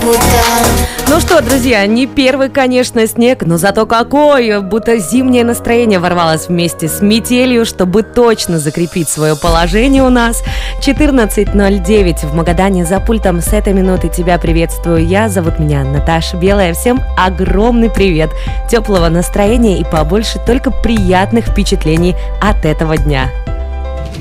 Ну что, друзья, не первый, конечно, снег, но зато какой! Будто зимнее настроение ворвалось вместе с метелью, чтобы точно закрепить свое положение у нас. 14:09 в Магадане, за пультом с этой минуты тебя приветствую я. Зовут меня Наташа Белая. Всем огромный привет, теплого настроения и побольше только приятных впечатлений от этого дня.